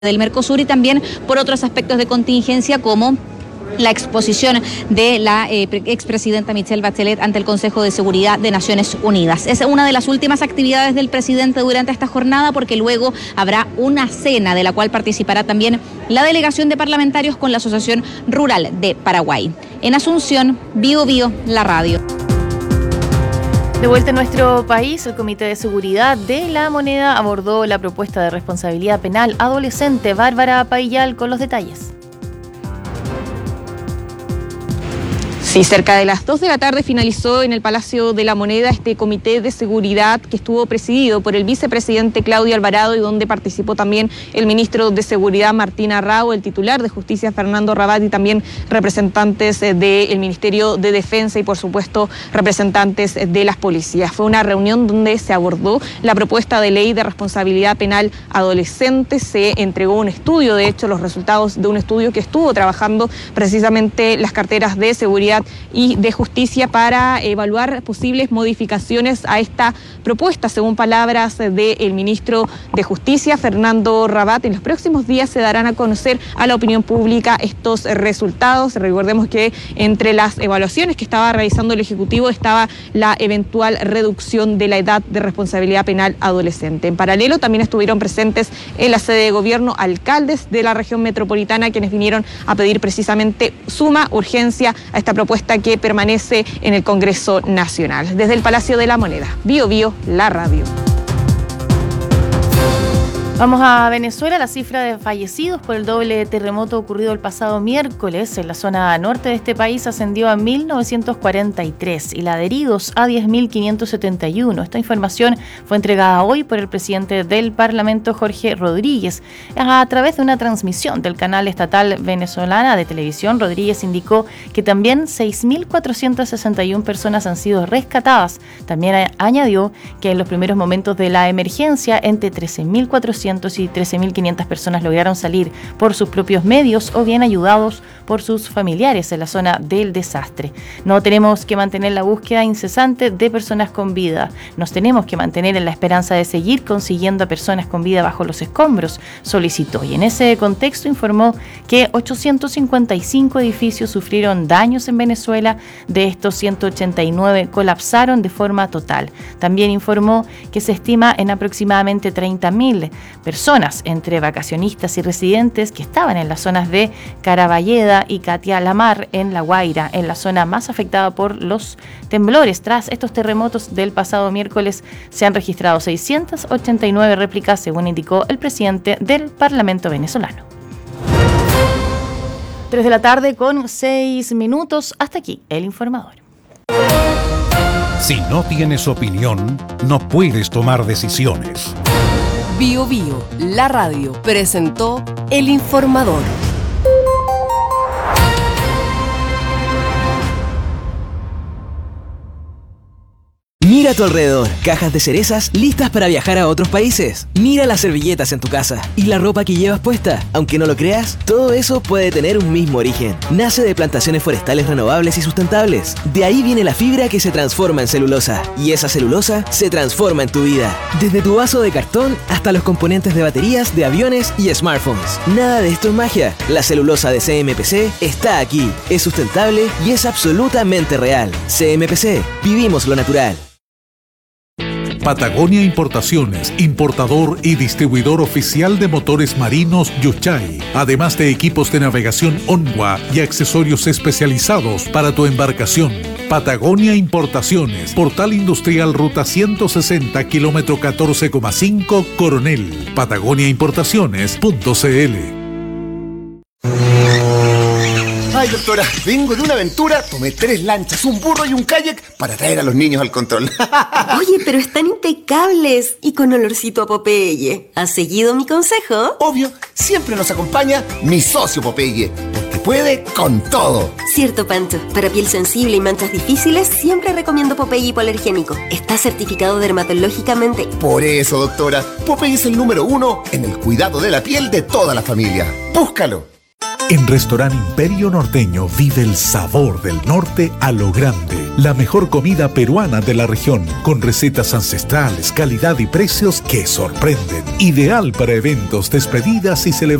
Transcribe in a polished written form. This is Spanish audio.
del Mercosur y también por otros aspectos de contingencia como la exposición de la expresidenta Michelle Bachelet ante el Consejo de Seguridad de Naciones Unidas. Es una de las últimas actividades del presidente durante esta jornada porque luego habrá una cena de la cual participará también la delegación de parlamentarios con la Asociación Rural de Paraguay. En Asunción, Bio Bio, la radio. De vuelta en nuestro país, el Comité de Seguridad de la Moneda abordó la propuesta de responsabilidad penal adolescente. Bárbara Paillal con los detalles. Sí, cerca de las 2 de la tarde finalizó en el Palacio de la Moneda este comité de seguridad que estuvo presidido por el vicepresidente Claudio Alvarado y donde participó también el ministro de Seguridad Martín Arrau, el titular de Justicia Fernando Rabat y también representantes del Ministerio de Defensa y por supuesto representantes de las policías. Fue una reunión donde se abordó la propuesta de ley de responsabilidad penal adolescente. Se entregó un estudio, de hecho los resultados de un estudio que estuvo trabajando precisamente las carteras de seguridad y de justicia para evaluar posibles modificaciones a esta propuesta. Según palabras del ministro de Justicia, Fernando Rabat, en los próximos días se darán a conocer a la opinión pública estos resultados. Recordemos que entre las evaluaciones que estaba realizando el Ejecutivo estaba la eventual reducción de la edad de responsabilidad penal adolescente. En paralelo también estuvieron presentes en la sede de gobierno alcaldes de la región metropolitana quienes vinieron a pedir precisamente suma urgencia a esta propuesta que permanece en el Congreso Nacional. Desde el Palacio de la Moneda, Bio Bio, la radio. Vamos a Venezuela. La cifra de fallecidos por el doble terremoto ocurrido el pasado miércoles en la zona norte de este país ascendió a 1.943 y la de heridos a 10.571. Esta información fue entregada hoy por el presidente del Parlamento, Jorge Rodríguez. A través de una transmisión del canal estatal venezolana de televisión, Rodríguez indicó que también 6.461 personas han sido rescatadas. También añadió que en los primeros momentos de la emergencia, entre 13.400 y 13.500 personas lograron salir por sus propios medios o bien ayudados por sus familiares en la zona del desastre. No tenemos que mantener la búsqueda incesante de personas con vida. Nos tenemos que mantener en la esperanza de seguir consiguiendo a personas con vida bajo los escombros, solicitó. Y en ese contexto informó que 855 edificios sufrieron daños en Venezuela. De estos, 189 colapsaron de forma total. También informó que se estima en aproximadamente 30.000 personas, entre vacacionistas y residentes, que estaban en las zonas de Caraballeda y Catia-La-Mar, en La Guaira, en la zona más afectada por los temblores. Tras estos terremotos del pasado miércoles, se han registrado 689 réplicas, según indicó el presidente del Parlamento venezolano. 3 de la tarde con 6 minutos. Hasta aquí, el informador. Si no tienes opinión, no puedes tomar decisiones. Bio Bio, la radio, presentó El Informador. Mira a tu alrededor, cajas de cerezas listas para viajar a otros países. Mira las servilletas en tu casa y la ropa que llevas puesta. Aunque no lo creas, todo eso puede tener un mismo origen. Nace de plantaciones forestales renovables y sustentables. De ahí viene la fibra que se transforma en celulosa. Y esa celulosa se transforma en tu vida. Desde tu vaso de cartón hasta los componentes de baterías, de aviones y smartphones. Nada de esto es magia. La celulosa de CMPC está aquí. Es sustentable y es absolutamente real. CMPC, vivimos lo natural. Patagonia Importaciones, importador y distribuidor oficial de motores marinos Yuchay, además de equipos de navegación Onwa y accesorios especializados para tu embarcación. Patagonia Importaciones, Portal Industrial Ruta 160, kilómetro 14,5, Coronel. patagoniaimportaciones.cl. Ay, doctora, vengo de una aventura, tomé 3 lanchas, un burro y un kayak para traer a los niños al control. Oye, pero están impecables y con olorcito a Popeye. ¿Has seguido mi consejo? Obvio, siempre nos acompaña mi socio Popeye, porque puede con todo. Cierto, Pancho. Para piel sensible y manchas difíciles, siempre recomiendo Popeye hipoalergénico. Está certificado dermatológicamente. Por eso, doctora, Popeye es el número 1 en el cuidado de la piel de toda la familia. ¡Búscalo! En Restaurante Imperio Norteño vive el sabor del norte a lo grande. La mejor comida peruana de la región, con recetas ancestrales, calidad y precios que sorprenden. Ideal para eventos, despedidas y celebraciones.